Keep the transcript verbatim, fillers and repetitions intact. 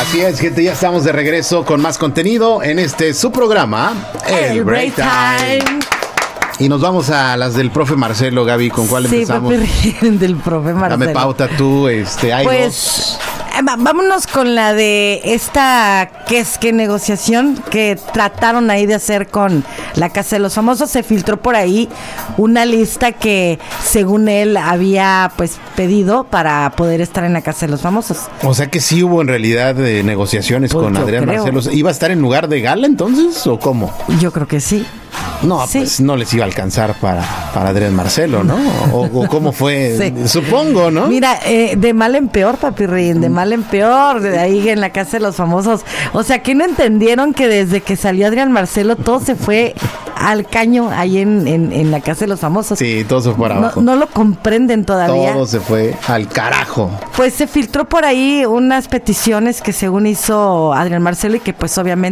Así es, gente, ya estamos de regreso con más contenido en este su programa, El Break Time. Y nos vamos a las del profe Marcelo, Gaby, ¿con cuál sí, empezamos? Sí, del profe Marcelo. Dame pauta tú, este, hay pues, dos. Vámonos con la de esta, que es que negociación que trataron ahí de hacer con la Casa de los Famosos. Se filtró por ahí una lista que según él había pues pedido para poder estar en la Casa de los Famosos. O sea que sí hubo en realidad eh, negociaciones pues con Adrián creo. Marcelo. ¿Iba a estar en lugar de Gala entonces o cómo? Yo creo que sí. No, sí. pues no les iba a alcanzar para, para Adrián Marcelo, ¿no? O, o cómo fue, sí. Supongo, ¿no? Mira, eh, de mal en peor, Papirrín, de mal en peor, de ahí en la Casa de los Famosos. O sea, que no entendieron que desde que salió Adrián Marcelo todo se fue al caño ahí en, en, en la Casa de los Famosos. Sí, todo se fue para abajo. No, no lo comprenden todavía. Todo se fue al carajo. Pues se filtró por ahí unas peticiones que según hizo Adrián Marcelo y que pues obviamente